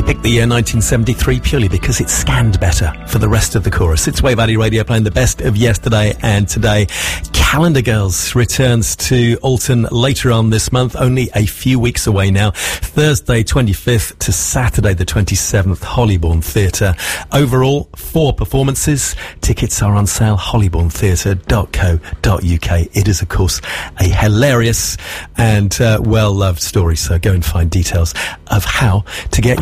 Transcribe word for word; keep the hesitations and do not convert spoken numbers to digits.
picked the year nineteen seventy-three purely because it scanned better for the rest of the chorus. It's Wave Valley Radio playing the best of yesterday and today. Calendar Girls returns to Alton later on this month, only a few weeks away now. Thursday twenty-fifth to Saturday the twenty-seventh, Hollybourne Theatre. Overall, four performances. Tickets are on sale, hollybourne theatre dot co dot uk. It is, of course, a hilarious and uh, well-loved story, so go and find details of how to get